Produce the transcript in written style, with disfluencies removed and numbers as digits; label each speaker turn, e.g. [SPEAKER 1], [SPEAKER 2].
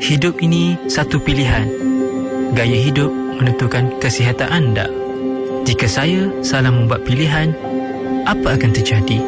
[SPEAKER 1] hidup ini satu pilihan. Gaya hidup menentukan kesihatan anda. Jika saya salah membuat pilihan, apa akan terjadi?